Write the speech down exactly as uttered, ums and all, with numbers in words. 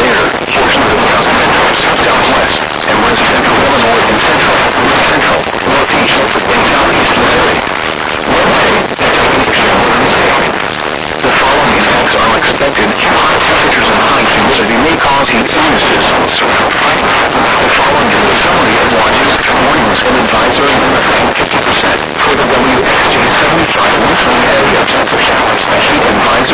later, portions of South Central, Southwest, and West Central Illinois and Central, North Central, Northeast, and Southeast Missouri. Wednesday, temperature showers and the following effects are expected. High temperatures and high humidity may cause heat sinuses. The following is a summary of watches, warnings, and advisories limiting fifty percent for the W X J seventy-five Windstorm area temperature. A heat advisory